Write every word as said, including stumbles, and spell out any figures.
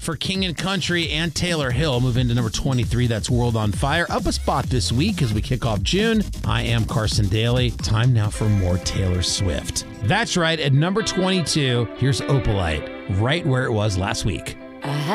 for King and Country and Taylor Hill. Move into number twenty-three. That's World on Fire. Up a spot this week as we kick off June. I am Carson Daly. Time now for more Taylor Swift. That's right. At number twenty-two, here's Opalite, right where it was last week. I